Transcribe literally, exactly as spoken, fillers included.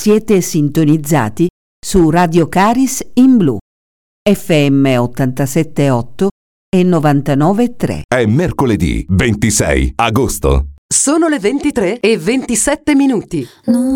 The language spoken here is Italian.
Siete sintonizzati su Radio Caris in Blu, F M ottantasette virgola otto e novantanove virgola tre. È mercoledì ventisei agosto. Sono le ventitré e ventisette minuti. No.